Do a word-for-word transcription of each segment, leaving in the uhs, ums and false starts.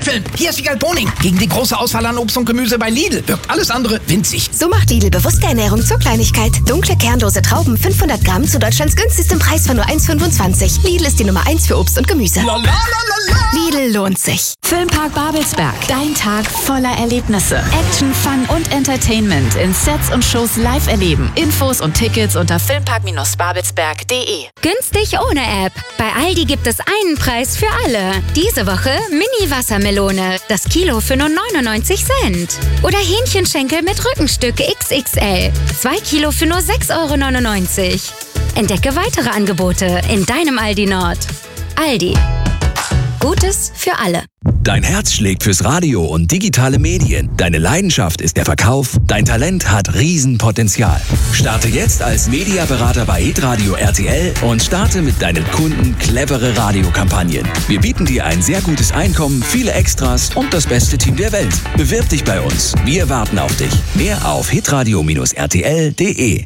Film. Hier ist Sigal Boning. Gegen die große Auswahl an Obst und Gemüse bei Lidl wirkt alles andere winzig. So macht Lidl bewusste Ernährung zur Kleinigkeit. Dunkle, kernlose Trauben, fünfhundert Gramm zu Deutschlands günstigstem Preis von nur eins Komma fünfundzwanzig. Lidl ist die Nummer eins für Obst und Gemüse. La, la, la, la, la. Lidl lohnt sich. Filmpark Babelsberg. Dein Tag voller Erlebnisse. Action, Fun und Entertainment in Sets und Shows live erleben. Infos und Tickets unter filmpark babelsberg punkt de. Günstig ohne App. Bei Aldi gibt es einen Preis für alle. Diese Woche Mini-Wassermelone. Das Kilo für nur neunundneunzig Cent. Oder Hähnchenschenkel mit Rückenstück X X L. Zwei Kilo für nur sechs Euro neunundneunzig. Entdecke weitere Angebote in deinem Aldi Nord. Aldi. Gutes für alle. Dein Herz schlägt fürs Radio und digitale Medien. Deine Leidenschaft ist der Verkauf. Dein Talent hat Riesenpotenzial. Starte jetzt als Mediaberater bei Hitradio R T L und starte mit deinen Kunden clevere Radiokampagnen. Wir bieten dir ein sehr gutes Einkommen, viele Extras und das beste Team der Welt. Bewirb dich bei uns. Wir warten auf dich. Mehr auf hitradio R T L punkt de.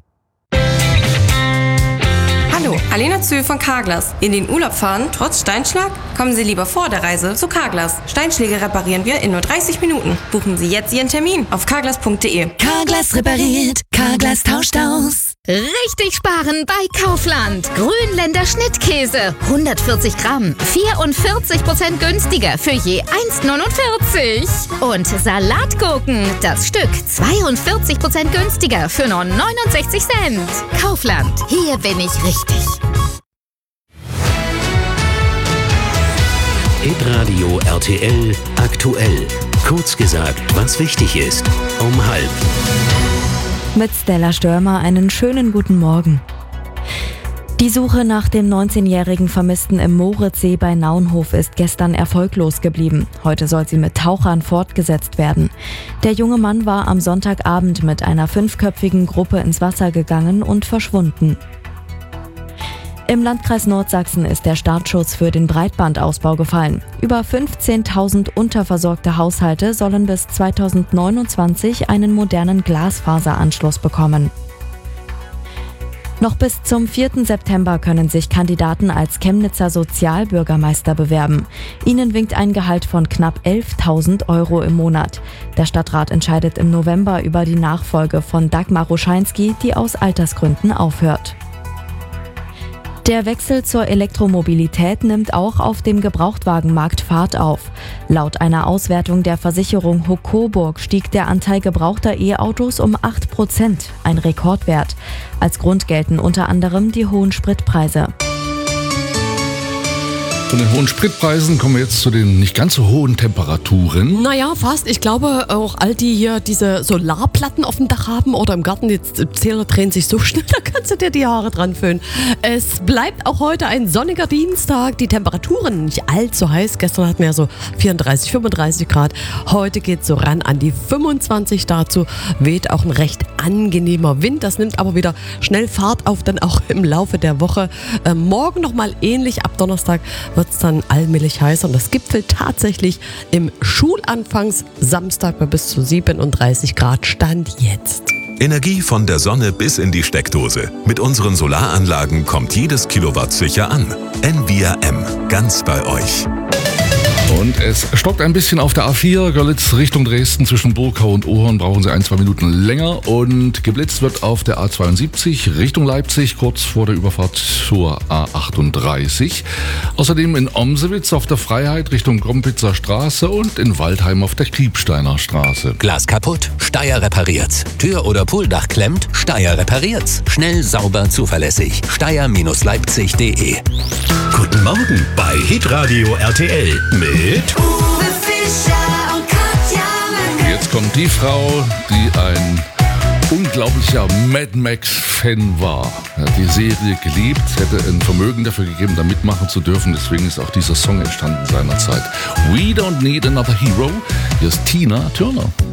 Hallo, Alena Zühl von Carglass. In den Urlaub fahren, trotz Steinschlag? Kommen Sie lieber vor der Reise zu Carglass. Steinschläge reparieren wir in nur dreißig Minuten. Buchen Sie jetzt Ihren Termin auf carglass punkt de. Carglass repariert. Carglass tauscht aus. Richtig sparen bei Kaufland. Grünländer Schnittkäse. hundertvierzig Gramm. vierundvierzig Prozent günstiger für je eins Komma neunundvierzig. Und Salatgurken. Das Stück zweiundvierzig Prozent günstiger für nur neunundsechzig Cent. Kaufland. Hier bin ich richtig. Hitradio R T L aktuell. Kurz gesagt, was wichtig ist. Um halb. Mit Stella Störmer einen schönen guten Morgen. Die Suche nach dem neunzehnjährigen Vermissten im Moritzsee bei Naunhof ist gestern erfolglos geblieben. Heute soll sie mit Tauchern fortgesetzt werden. Der junge Mann war am Sonntagabend mit einer fünfköpfigen Gruppe ins Wasser gegangen und verschwunden. Im Landkreis Nordsachsen ist der Startschuss für den Breitbandausbau gefallen. Über fünfzehntausend unterversorgte Haushalte sollen bis zweitausendneunundzwanzig einen modernen Glasfaseranschluss bekommen. Noch bis zum vierten September können sich Kandidaten als Chemnitzer Sozialbürgermeister bewerben. Ihnen winkt ein Gehalt von knapp elftausend Euro im Monat. Der Stadtrat entscheidet im November über die Nachfolge von Dagmar Ruscheinski, die aus Altersgründen aufhört. Der Wechsel zur Elektromobilität nimmt auch auf dem Gebrauchtwagenmarkt Fahrt auf. Laut einer Auswertung der Versicherung Huck Coburg stieg der Anteil gebrauchter E-Autos um acht Prozent, ein Rekordwert. Als Grund gelten unter anderem die hohen Spritpreise. Von den hohen Spritpreisen kommen wir jetzt zu den nicht ganz so hohen Temperaturen. Naja, fast. Ich glaube, auch all die hier diese Solarplatten auf dem Dach haben oder im Garten, die Zähler drehen sich so schnell, da kannst du dir die Haare dran föhnen. Es bleibt auch heute ein sonniger Dienstag. Die Temperaturen nicht allzu heiß. Gestern hatten wir ja so vierunddreißig, fünfunddreißig Grad. Heute geht es so ran an die fünfundzwanzig. Dazu weht auch ein recht angenehmer Wind. Das nimmt aber wieder schnell Fahrt auf, dann auch im Laufe der Woche. Äh, morgen nochmal ähnlich. Ab Donnerstag wird es dann allmählich heißer und das gipfelt tatsächlich im Schulanfangs Samstag bei bis zu siebenunddreißig Grad Stand jetzt. Energie von der Sonne bis in die Steckdose. Mit unseren Solaranlagen kommt jedes Kilowatt sicher an. N V I M, ganz bei euch. Und es stockt ein bisschen auf der A vier, Görlitz Richtung Dresden, zwischen Burgau und Ohorn brauchen Sie ein, zwei Minuten länger. Und geblitzt wird auf der A zweiundsiebzig Richtung Leipzig, kurz vor der Überfahrt zur A achtunddreißig. Außerdem in Omsewitz auf der Freiheit Richtung Grompitzer Straße und in Waldheim auf der Kriebsteiner Straße. Glas kaputt? Steyr repariert's. Tür- oder Pooldach klemmt? Steyr repariert's. Schnell, sauber, zuverlässig. Steyr Leipzig punkt de. Guten Morgen bei Hitradio R T L mit Uwe Fischer und Katja. Jetzt kommt die Frau, die ein unglaublicher Mad Max-Fan war. Er hat die Serie geliebt, hätte ein Vermögen dafür gegeben, da mitmachen zu dürfen. Deswegen ist auch dieser Song entstanden seinerzeit. We don't need another hero. Hier ist Tina Turner.